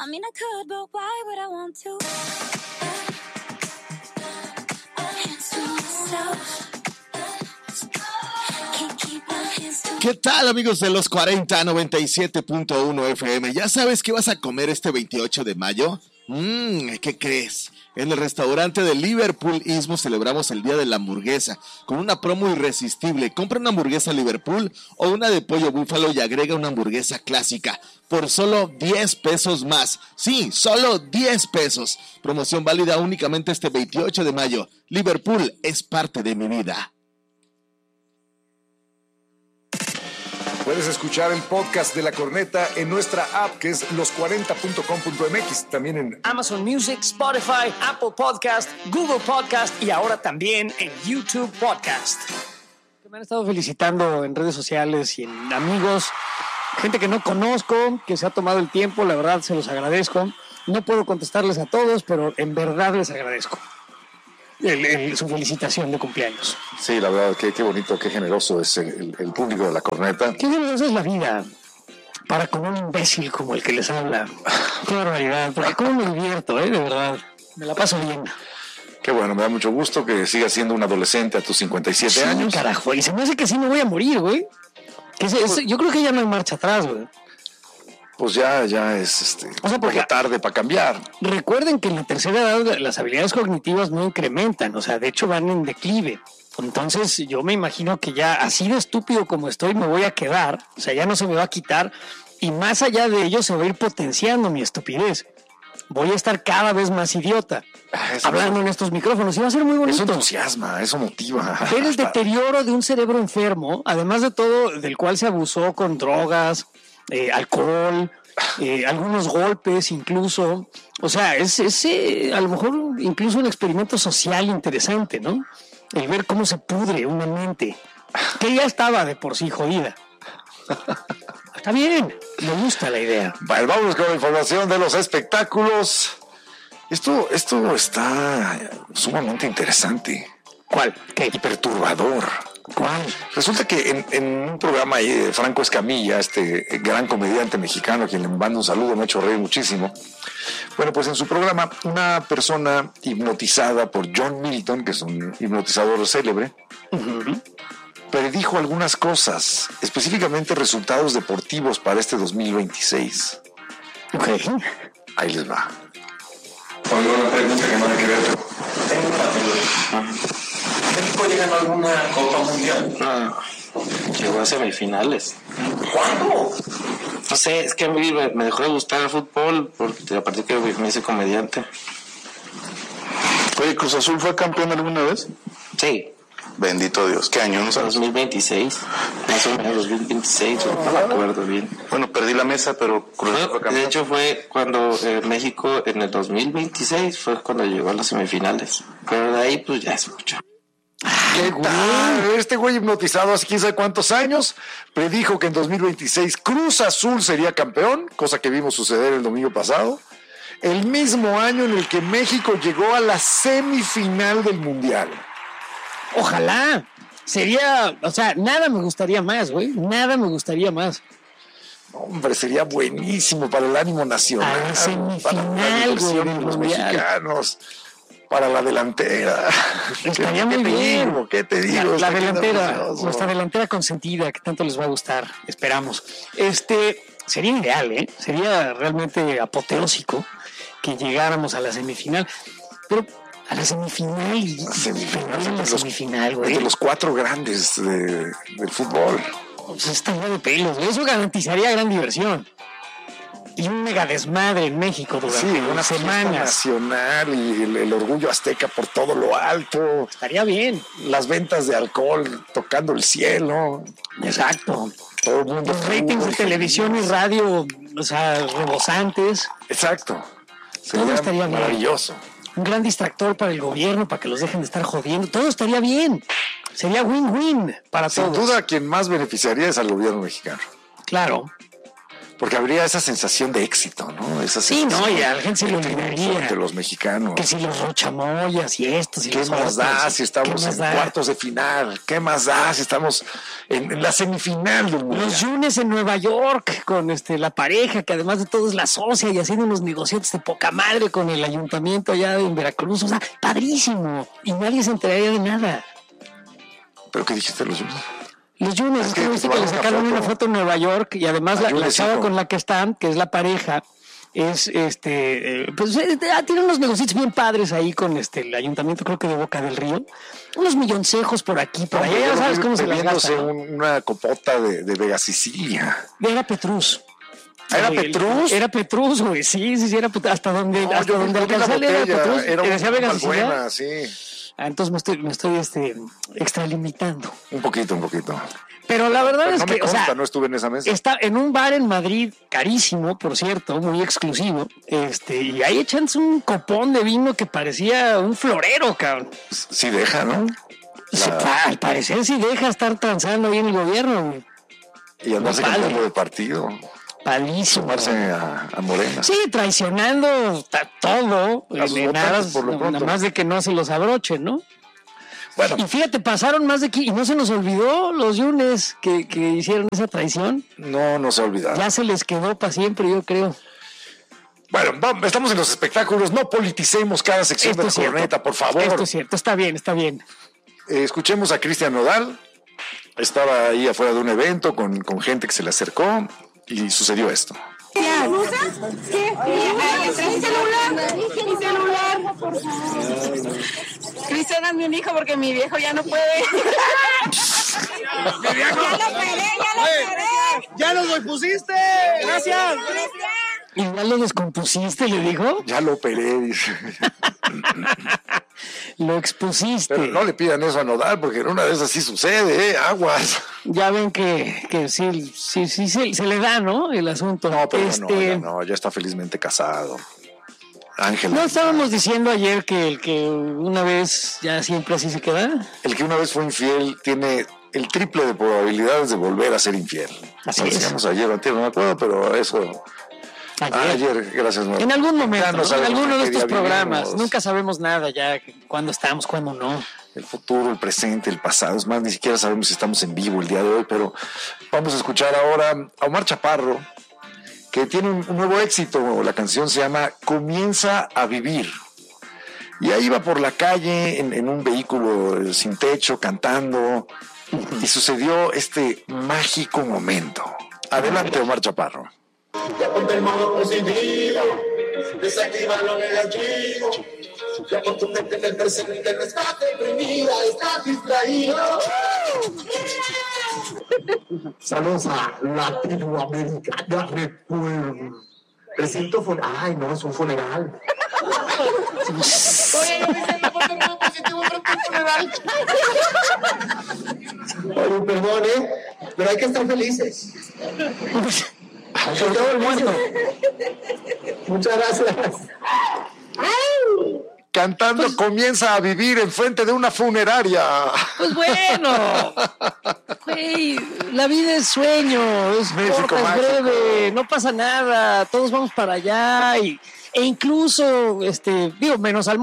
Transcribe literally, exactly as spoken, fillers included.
I mean, I could, but why would I want to? Hands to myself. ¿Qué tal, amigos de los cuarenta noventa y siete punto uno F M? ¿Ya sabes qué vas a comer este veintiocho de mayo? Mmm, ¿qué crees? En el restaurante de Liverpool Istmo celebramos el Día de la Hamburguesa con una promo irresistible. Compra una hamburguesa Liverpool o una de pollo búfalo y agrega una hamburguesa clásica por solo diez pesos más. Sí, solo diez pesos. Promoción válida únicamente este veintiocho de mayo. Liverpool es parte de mi vida. Puedes escuchar el podcast de La Corneta en nuestra app, que es los cuarenta punto com punto m x, también en Amazon Music, Spotify, Apple Podcast, Google Podcast y ahora también en YouTube Podcast. Me han estado felicitando en redes sociales y en amigos, gente que no conozco, que se ha tomado el tiempo, la verdad se los agradezco. No puedo contestarles a todos, pero en verdad les agradezco el, el, su felicitación de cumpleaños. Sí, la verdad, qué, qué bonito, qué generoso es el, el público de La Corneta. Qué generosa es la vida para con un imbécil como el que les habla. Qué barbaridad, porque cómo me divierto, ¿eh? De verdad, me la paso bien. Qué bueno, me da mucho gusto que sigas siendo un adolescente a tus cincuenta y siete sí, años. Carajo, y se me hace que sí me voy a morir, güey. Que es, es, yo creo que ya no hay marcha atrás, güey. Pues ya, ya es este, o sea, porque tarde para cambiar. Recuerden que en la tercera edad las habilidades cognitivas no incrementan, o sea, de hecho van en declive. Entonces yo me imagino que ya así de estúpido como estoy me voy a quedar, o sea, ya no se me va a quitar y más allá de ello se va a ir potenciando mi estupidez. Voy a estar cada vez más idiota eso, hablando en estos micrófonos y va a ser muy bonito. Eso entusiasma, eso motiva. Ver el deterioro de un cerebro enfermo, además de todo, del cual se abusó con drogas, eh, alcohol, eh, algunos golpes incluso. O sea, es, es eh, a lo mejor incluso un experimento social interesante, ¿no? El ver cómo se pudre una mente que ya estaba de por sí jodida. Está bien, me gusta la idea. Vale, vamos con la información de los espectáculos. Esto, esto está sumamente interesante. ¿Cuál? ¿Qué? Y perturbador. ¿Cuál? Resulta que en, en un programa ahí de Franco Escamilla, este gran comediante mexicano, a quien le mando un saludo, me ha hecho reír muchísimo. Bueno, pues en su programa, una persona hipnotizada por John Milton, que es un hipnotizador célebre, uh-huh. predijo algunas cosas, específicamente resultados deportivos para este dos mil veintiséis. Ok. Ahí les va. Oigo una pregunta que no hay que ver. Tengo una duda. ¿México llega a alguna Copa Mundial? No, llegó a semifinales. ¿Cuándo? No sé, es que a mí me, me dejó de gustar el fútbol porque a partir que me hice comediante. Oye, ¿Cruz Azul fue campeón alguna vez? Sí. Bendito Dios, ¿qué año? ¿No sabes? dos mil veintiséis, más o menos dos mil veintiséis, no me acuerdo bien. Bueno, perdí la mesa, pero Cruz Azul fue campeón. De hecho fue cuando eh, México en el dos mil veintiséis fue cuando llegó a las semifinales, pero de ahí pues ya se escuchó. ¿Qué tal? Este güey hipnotizado hace quién sabe cuántos años predijo que en dos mil veintiséis Cruz Azul sería campeón, cosa que vimos suceder el domingo pasado, el mismo año en el que México llegó a la semifinal del Mundial. Ojalá. Sería, o sea, nada me gustaría más, güey. Nada me gustaría más. Hombre, sería buenísimo para el ánimo nacional, a la semifinal, para la diversión de los mundial. mexicanos, para la delantera. Estaría muy bien. Digo? ¿Qué te digo? La, la delantera, nuestra delantera consentida, que tanto les va a gustar, esperamos. Este, sería ideal, ¿eh? Sería realmente apoteósico que llegáramos a la semifinal. Pero a la semifinal y la semifinal, a la semifinal, güey. De los cuatro grandes de, del fútbol. Pues estaría de pelos, eso garantizaría gran diversión. Y un mega desmadre en México durante sí, unas semanas. Nacional y el, el orgullo azteca por todo lo alto. Estaría bien. Las ventas de alcohol tocando el cielo. Exacto. Todo el mundo. Los ratings de televisión y radio, o sea, rebosantes. Exacto. Sería todo estaría maravilloso. Bien. Un gran distractor para el gobierno, para que los dejen de estar jodiendo. Todo estaría bien. Sería win-win para Sin todos. Sin duda, quien más beneficiaría es al gobierno mexicano. Claro. Porque habría esa sensación de éxito, ¿no? Esa Sí, no, sensación y a la gente se de le triunfo olvidaría. entre los mexicanos. Que si los rochamoyas y estos y ¿Qué los más otros, da si ¿qué estamos más en da? cuartos de final? ¿Qué más da si estamos en, en la semifinal del mundial? Los Yunes en Nueva York con este la pareja que además de todo es la socia y haciendo unos negocios de poca madre con el ayuntamiento allá en Veracruz, o sea, padrísimo y nadie se enteraría de nada. ¿Pero qué dijiste los Yunes? Los Yunes, es que viste que le sacaron una foto en Nueva York y además la, la chava con la que están, que es la pareja, es este, eh, pues eh, tiene unos negocios bien padres ahí con este el ayuntamiento, creo que de Boca del Río, unos milloncejos por aquí, por allá, ya sabes cómo se las gasta, ¿no? un, una copota de, de Vega Sicilia. Era Petrus. ¿Era El- Petrus? Era Petrus, güey, sí, sí, sí, era Petrus, hasta donde, No, hasta yo donde vi la alcancé a leer botella, era Petrus, era que una decía Vega más Sicilia. buena, sí. Ah, entonces me estoy, me estoy este, extralimitando. Un poquito, un poquito. Pero la verdad Pero es no que, me consta, o sea, no estuve en esa mesa. está en un bar en Madrid, carísimo, por cierto, muy exclusivo, este, y ahí echándose un copón de vino que parecía un florero, cabrón. Sí deja, ¿no? Sí, pa- al parecer sí deja estar transando ahí en el gobierno, güey. Y andarse Padre. cambiando de partido. Padrísimo. Sumarse a, a Morena. Sí, traicionando ta- todo, A sus eh, votantes, nada, por lo pronto. nada más de que no se los abrochen, ¿no? Bueno, Y fíjate, pasaron más de aquí y no se nos olvidó los Yunes que, que hicieron esa traición. no nos ha olvidado. Ya se les quedó para siempre, yo creo. Bueno, vamos, estamos en los espectáculos. No politicemos cada sección Esto de la es cierto. corneta, por favor. Esto es cierto, está bien, está bien. Eh, escuchemos a Cristian Nodal. Estaba ahí afuera de un evento con, con gente que se le acercó y sucedió esto. ¿Qué? Mi celular, mi celular. Cristian, dame un hijo porque mi viejo ya no puede. Ya lo operé, ya lo operé. ¡Ya nos lo pusiste! ¡Gracias! ¿Y ya lo descompusiste, le dijo? Ya lo operé, dice. Lo expusiste. Pero no le pidan eso a Nodal porque en una de esas sí sucede, ¿eh? Aguas. Ya ven que, que sí, sí, sí se, se le da, ¿no? El asunto. No, pero este, no, ya no, ya está felizmente casado. Ángel. ¿No estábamos diciendo ayer que el que una vez ya siempre así se queda? El que una vez fue infiel tiene el triple de probabilidades de volver a ser infiel. Así Lo es. decíamos ayer, antes no me acuerdo, pero eso. Ayer. Ah, ayer, gracias. Nuevo. En algún momento, Ya no ¿no? En sabemos alguno de qué estos día programas. vivimos. Nunca sabemos nada ya, que- cuándo estamos, cuándo no. El futuro, el presente, el pasado. Es más, ni siquiera sabemos si estamos en vivo el día de hoy, pero vamos a escuchar ahora a Omar Chaparro, que tiene un, un nuevo éxito. La canción se llama Comienza a Vivir. Y ahí va por la calle en, en un vehículo eh, sin techo, cantando, y sucedió este mágico momento. Adelante, Omar Chaparro. Ya ponte el modo positivo, desactiva lo negativo. Ya pon tu mente en el presente, no estás deprimida, estás distraído. Saludos a Latinoamérica, ya recuerdo. Recinto funeral, ay no, es un funeral. Oye, yo dije, ya ponte el modo positivo frente al funeral. Oye, perdón, ¿eh? Pero hay que estar felices. Sobre todo el muerto. Muchas gracias. Cantando Comienza a Vivir enfrente de una funeraria. Pues bueno, güey, la vida es sueño, es México corta, es mágico. breve, no pasa nada, todos vamos para allá y, e incluso, este, digo, menos al